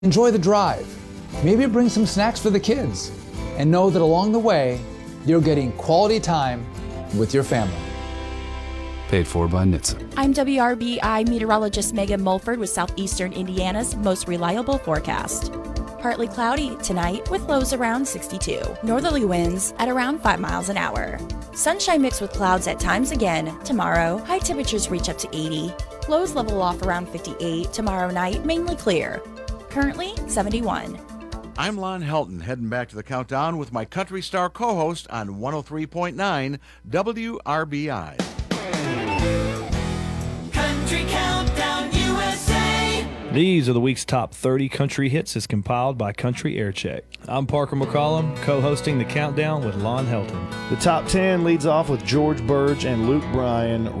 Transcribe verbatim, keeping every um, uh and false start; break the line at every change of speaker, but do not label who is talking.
Enjoy the drive. Maybe bring some snacks for the kids. And know that along the way, you're getting quality time with your family.
Paid for by N H T S A.
I'm W R B I meteorologist Megan Mulford with Southeastern Indiana's most reliable forecast. Partly cloudy tonight with lows around sixty-two. Northerly winds at around five miles an hour. Sunshine mixed with clouds at times again tomorrow. High temperatures reach up to eighty. Lows level off around fifty-eight. Tomorrow night, mainly clear. Currently seventy-one.
I'm Lon Helton, heading back to the countdown with my Country Star co-host on one oh three point nine W R B I.
Country Countdown U S A.
These are the week's top thirty country hits as compiled by Country Air Check. I'm Parker McCollum, co-hosting the countdown with Lon Helton.
The top ten leads off with George Burge and Luke Bryan,